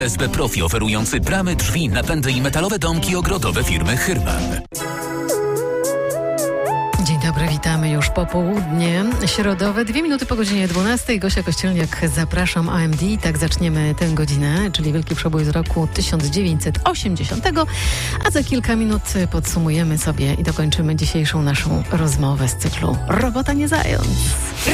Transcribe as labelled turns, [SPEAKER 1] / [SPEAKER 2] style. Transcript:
[SPEAKER 1] SB Profi oferujący bramy, drzwi, napędy i metalowe domki ogrodowe firmy Hyrman.
[SPEAKER 2] Dzień dobry, witamy już popołudnie środowe, 2 minuty po godzinie 12. Gosia Kościelniak, zapraszam AMD. Tak zaczniemy tę godzinę, czyli wielki przebój z roku 1980, a za kilka minut podsumujemy sobie i dokończymy dzisiejszą naszą rozmowę z cyklu Robota nie zając.